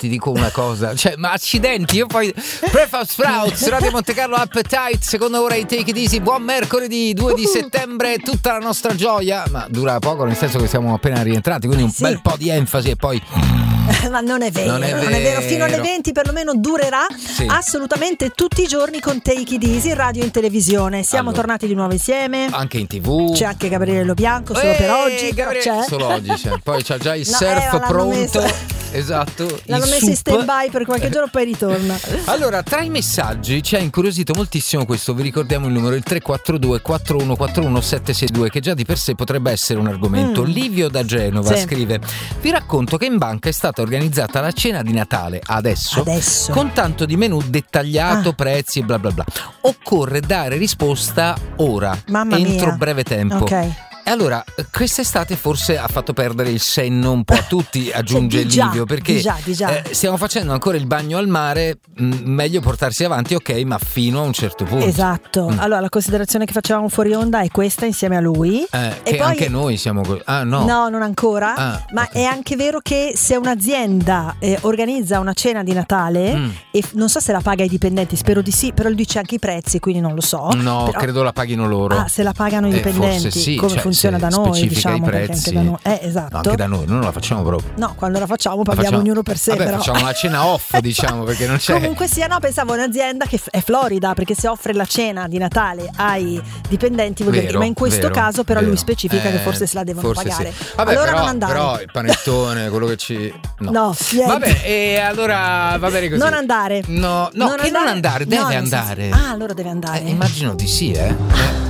ti dico una cosa, cioè, ma accidenti, io poi Breakfast Sprouts, Radio Monte Carlo Appetite, seconda ora di Take It Easy, buon mercoledì 2 di settembre, tutta la nostra gioia, ma dura poco nel senso che siamo appena rientrati, quindi un bel po' di enfasi e poi... Ma non è vero, fino alle 20 perlomeno durerà assolutamente tutti i giorni con Take It Easy, in radio e in televisione. Siamo tornati di nuovo insieme. Anche in TV. C'è anche Gabriele Lo Bianco, solo per oggi. C'è. Solo oggi c'è. Poi c'ha già il surf pronto. Esatto. L'hanno messo in stand by per qualche giorno, poi ritorna. Allora, tra i messaggi ci ha incuriosito moltissimo questo. Vi ricordiamo il numero, il 342 4141 762, che già di per sé potrebbe essere un argomento. Livio da Genova scrive: vi racconto che in banca è stata organizzata la cena di Natale adesso. Con tanto di menù dettagliato, prezzi e bla bla bla. Occorre dare risposta ora, entro breve tempo. E allora, quest'estate forse ha fatto perdere il senno un po' a tutti, aggiunge Livio, perché stiamo facendo ancora il bagno al mare, meglio portarsi avanti, ma fino a un certo punto. Esatto. Allora, la considerazione che facevamo fuori onda è questa insieme a lui. E che poi, anche noi siamo... no, non ancora, ma è anche vero che se un'azienda organizza una cena di Natale, e non so se la paga ai dipendenti, spero di sì, però lui dice anche i prezzi, quindi non lo so. No, però, credo la paghino loro. Se la pagano i dipendenti, forse sì, come funziona da noi, diciamo, i prezzi. Anche da noi. Esatto. No, anche da noi non la facciamo proprio. No, quando la facciamo paghiamo ognuno per sé. Vabbè, però facciamo la cena off, diciamo, perché non c'è. Comunque pensavo un'azienda che è Florida, perché se offre la cena di Natale ai dipendenti, voglio dire, ma in questo caso però lui specifica che forse se la devono pagare. Sì. Vabbè, allora però, non andare. Però il panettone, quello che ci... No, vabbè, e allora va bene così. Non andare. No, non andare, deve andare. allora deve andare. Immagino di sì,